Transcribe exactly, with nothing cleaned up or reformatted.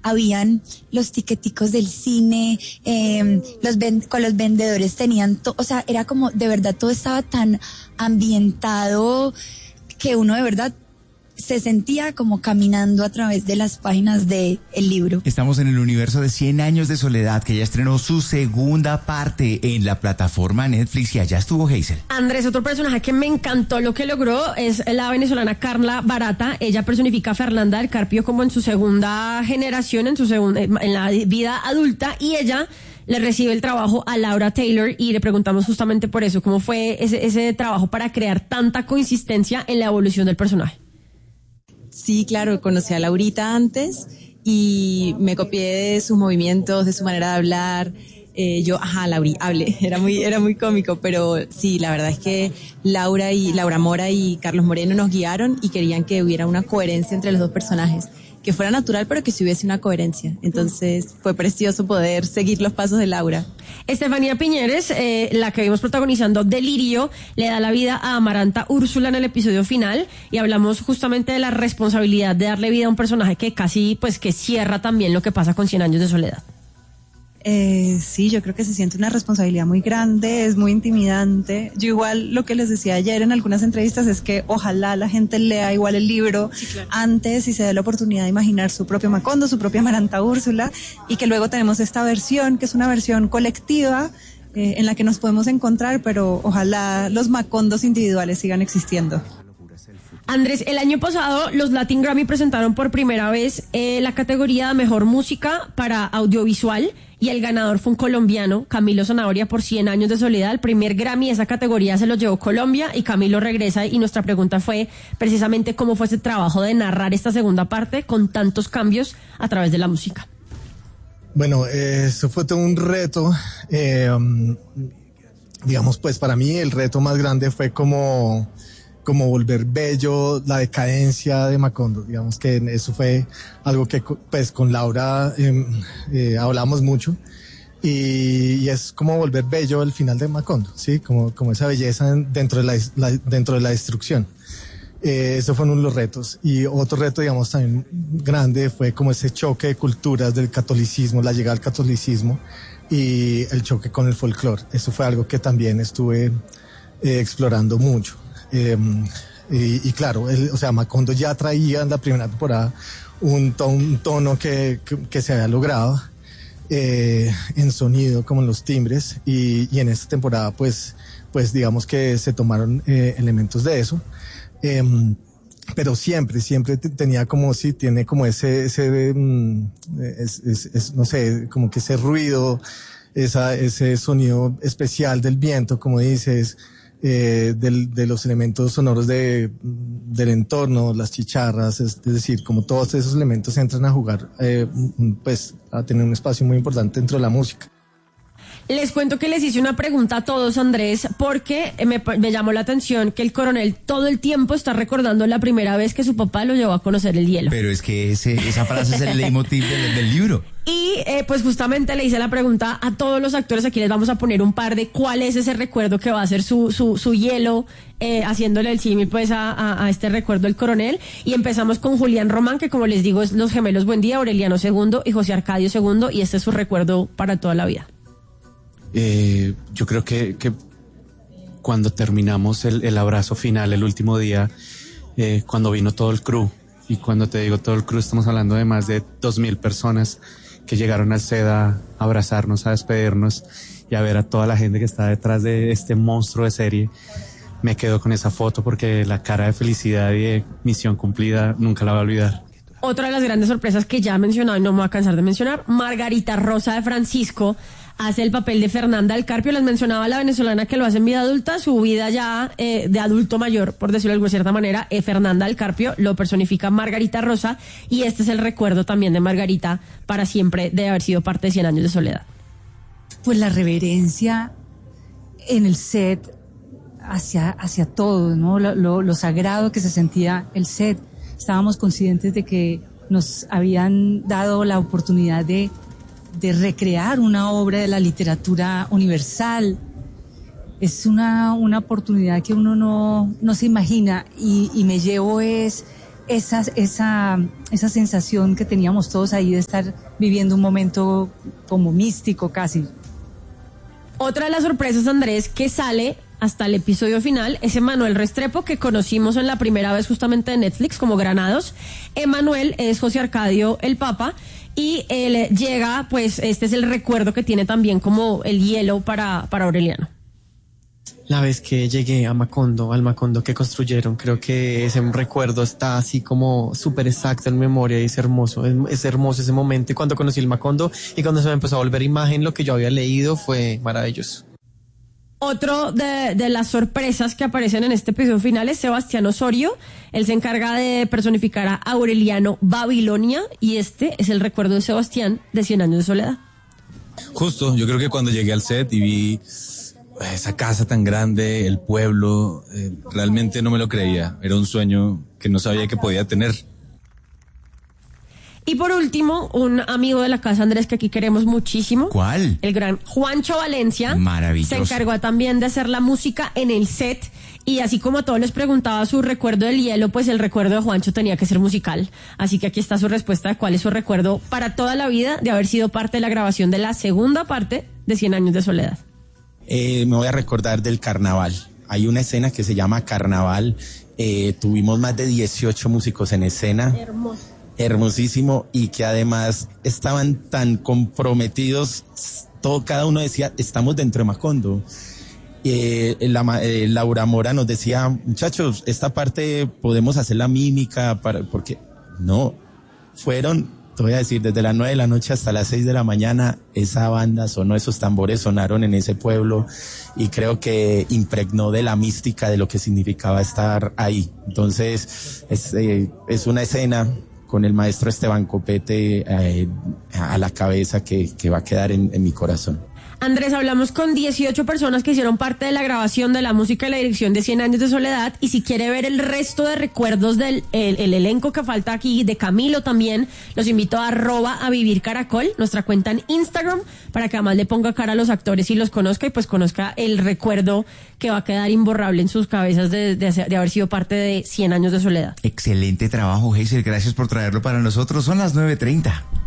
habían los tiqueticos del cine, eh, los ven- con los vendedores tenían, to- o sea, era como, de verdad, todo estaba tan ambientado que uno de verdad se sentía como caminando a través de las páginas del libro. Estamos en el universo de cien años de soledad, que ya estrenó su segunda parte en la plataforma Netflix, y allá estuvo Hazel. Andrés, otro personaje que me encantó lo que logró es la venezolana Carla Barata. Ella personifica a Fernanda del Carpio como en su segunda generación, en su segunda, en la vida adulta, y ella le recibe el trabajo a Laura Taylor, y le preguntamos justamente por eso, cómo fue ese, ese trabajo para crear tanta consistencia en la evolución del personaje. Sí, claro, conocí a Laurita antes y me copié de sus movimientos, de su manera de hablar. Eh, yo, ajá, Lauri, hable, era muy, era muy cómico, pero sí, la verdad es que Laura y Laura Mora y Carlos Moreno nos guiaron y querían que hubiera una coherencia entre los dos personajes, que fuera natural, pero que sí hubiese una coherencia. Entonces fue precioso poder seguir los pasos de Laura. Estefanía Piñeres, eh, la que vimos protagonizando Delirio, le da la vida a Amaranta Úrsula en el episodio final, y hablamos justamente de la responsabilidad de darle vida a un personaje que casi, pues, que cierra también lo que pasa con Cien años de soledad. Eh, sí, yo creo que se siente una responsabilidad muy grande, es muy intimidante. Yo igual lo que les decía ayer en algunas entrevistas es que ojalá la gente lea igual el libro sí, claro. antes y se dé la oportunidad de imaginar su propio Macondo, su propia Amaranta Úrsula, y que luego tenemos esta versión que es una versión colectiva eh, en la que nos podemos encontrar, pero ojalá los Macondos individuales sigan existiendo. Andrés, el año pasado los Latin Grammy presentaron por primera vez eh, la categoría de Mejor Música para Audiovisual, y el ganador fue un colombiano, Camilo Zanahoria, por Cien años de soledad. El primer Grammy de esa categoría se lo llevó Colombia, y Camilo regresa, y nuestra pregunta fue precisamente cómo fue ese trabajo de narrar esta segunda parte con tantos cambios a través de la música. Bueno, eh, eso fue todo un reto. Eh, um, digamos, pues para mí el reto más grande fue como... como volver bello la decadencia de Macondo. Digamos que eso fue algo que pues con Laura eh, eh, hablamos mucho, y, y es como volver bello el final de Macondo, sí, como, como esa belleza dentro de la, la, dentro de la destrucción. Eh, eso fue uno de los retos. Y otro reto, digamos, también grande fue como ese choque de culturas del catolicismo, la llegada al catolicismo y el choque con el folclore. Eso fue algo que también estuve eh, explorando mucho. Eh, y, y claro, el, o sea, Macondo ya traía en la primera temporada un, ton, un tono que, que, que se había logrado eh, en sonido, como en los timbres, y, y en esta temporada pues, pues digamos que se tomaron eh, elementos de eso, eh, pero siempre, siempre tenía como, sí, tiene como ese, ese um, es, es, es, no sé, como que ese ruido, esa, ese sonido especial del viento, como dices, Eh, del, de los elementos sonoros de, del entorno, las chicharras, es, es decir, como todos esos elementos entran a jugar, eh, pues a tener un espacio muy importante dentro de la música. Les cuento que les hice una pregunta a todos, Andrés, porque me, me llamó la atención que el coronel todo el tiempo está recordando la primera vez que su papá lo llevó a conocer el hielo. Pero es que ese, esa frase es el leitmotiv del, del libro. Y eh, pues justamente le hice la pregunta a todos los actores. Aquí les vamos a poner un par de cuál es ese recuerdo que va a ser su su, su hielo, eh, haciéndole el símil pues a, a, a este recuerdo del coronel. Y empezamos con Julián Román, que como les digo es los gemelos Buendía, Aureliano segundo y José Arcadio segundo, y este es su recuerdo para toda la vida. Eh, yo creo que, que cuando terminamos el, el abrazo final, el último día, eh, cuando vino todo el crew, y cuando te digo todo el crew, estamos hablando de más de dos mil personas que llegaron al set a abrazarnos, a despedirnos y a ver a toda la gente que está detrás de este monstruo de serie. Me quedo con esa foto porque la cara de felicidad y de misión cumplida nunca la voy a olvidar. Otra de las grandes sorpresas que ya he mencionado y no me voy a cansar de mencionar, Margarita Rosa de Francisco hace el papel de Fernanda del Carpio. Les mencionaba la venezolana que lo hace en vida adulta, su vida ya eh, de adulto mayor, por decirlo de alguna cierta manera, eh, Fernanda del Carpio lo personifica Margarita Rosa, y este es el recuerdo también de Margarita para siempre de haber sido parte de Cien años de soledad. Pues la reverencia en el set hacia, hacia todo, ¿no? Lo, lo, lo sagrado que se sentía el set. Estábamos conscientes de que nos habían dado la oportunidad de de recrear una obra de la literatura universal. Es una, una oportunidad que uno no, no se imagina, y, y me llevo es esa, esa, esa sensación que teníamos todos ahí de estar viviendo un momento como místico casi. Otra de las sorpresas, Andrés, que sale hasta el episodio final, es Emanuel Restrepo, que conocimos en la primera vez justamente de Netflix como Granados. Emanuel es José Arcadio el Papa, y él llega, pues este es el recuerdo que tiene también como el hielo para, para Aureliano. La vez que llegué a Macondo, al Macondo que construyeron, creo que ese recuerdo está así como súper exacto en memoria y es hermoso, es, es hermoso ese momento. Y cuando conocí el Macondo y cuando se me empezó a volver imagen, lo que yo había leído fue maravilloso. Otro de, de las sorpresas que aparecen en este episodio final es Sebastián Osorio. Él se encarga de personificar a Aureliano Babilonia y este es el recuerdo de Sebastián de Cien Años de Soledad. Justo, yo creo que cuando llegué al set y vi esa casa tan grande, el pueblo, eh, realmente no me lo creía. Era un sueño que no sabía que podía tener. Y por último, un amigo de la casa, Andrés, que aquí queremos muchísimo. ¿Cuál? El gran Juancho Valencia. Maravilloso. Se encargó también de hacer la música en el set. Y así como a todos les preguntaba su recuerdo del hielo, pues el recuerdo de Juancho tenía que ser musical. Así que aquí está su respuesta de cuál es su recuerdo para toda la vida de haber sido parte de la grabación de la segunda parte de Cien Años de Soledad. Eh, me voy a recordar del carnaval. Hay una escena que se llama Carnaval. Eh, tuvimos más de dieciocho músicos en escena. Hermoso. Hermosísimo, y que además estaban tan comprometidos, todo, cada uno decía, estamos dentro de Macondo. Eh, la, eh, Laura Mora nos decía, muchachos, esta parte podemos hacer la mímica, para, porque no, fueron, te voy a decir, desde las nueve de la noche hasta las seis de la mañana, esa banda sonó, esos tambores sonaron en ese pueblo, y creo que impregnó de la mística de lo que significaba estar ahí. Entonces, es, eh, es una escena con el maestro Esteban Copete eh, a la cabeza que, que va a quedar en, en mi corazón. Andrés, hablamos con dieciocho personas que hicieron parte de la grabación de la música y la dirección de Cien Años de Soledad, y si quiere ver el resto de recuerdos del el, el elenco que falta aquí, de Camilo también, los invito a arroba a vivir caracol, nuestra cuenta en Instagram, para que además le ponga cara a los actores y los conozca, y pues conozca el recuerdo que va a quedar imborrable en sus cabezas de, de, de haber sido parte de Cien Años de Soledad. Excelente trabajo, Hazel, gracias por traerlo para nosotros. Son las nueve treinta.